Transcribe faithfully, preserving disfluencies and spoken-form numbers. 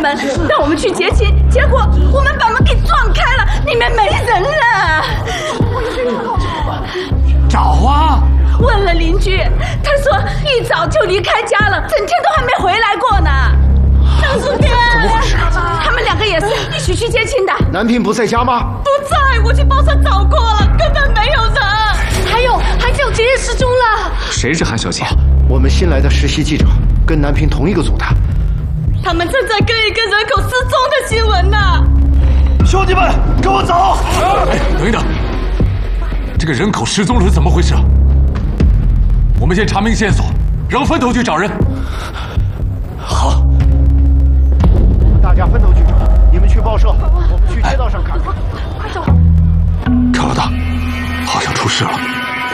门，让我们去结亲，结果我们把门给撞开了，里面没人了。 找啊！ 问了邻居，他说一早就离开家了，整天都还没回来过呢。张叔爹， 怎么回事？ 他们两个也是一起去接亲的。 南平不在家吗？ 不在，我去包车找过了，根本没有人。还有韩小杰也失踪了。 谁是韩小杰？ 我们新来的实习记者，跟南平同一个组的。 他们正在跟一个人口失踪的新闻呢。 兄弟们，跟我走！ 哎，等一等，这个人口失踪是怎么回事？我们先查明线索，让分头去找人。 好， 大家分头去找，你们去报社，我们去街道上看看。 快走！ 赵老大，好像出事了。